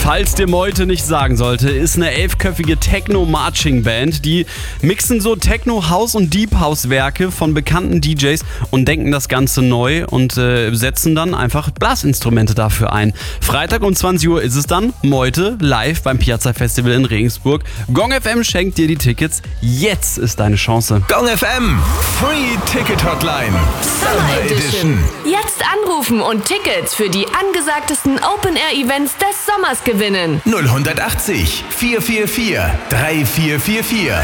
Falls dir Meute nicht sagen sollte, ist eine 11-köpfige Techno-Marching-Band. Die mixen so Techno, House und Deep House-Werke von bekannten DJs und denken das Ganze neu und setzen dann einfach Blasinstrumente dafür ein. Freitag um 20 Uhr ist es dann Meute live beim Piazza Festival in Regensburg. Gong FM schenkt dir die Tickets. Jetzt ist deine Chance. Gong FM Free Ticket Hotline Summer Edition. Jetzt anrufen und Tickets für die angesagtesten Open-Air-Events des Sommers gewinnen. 0180 444 3444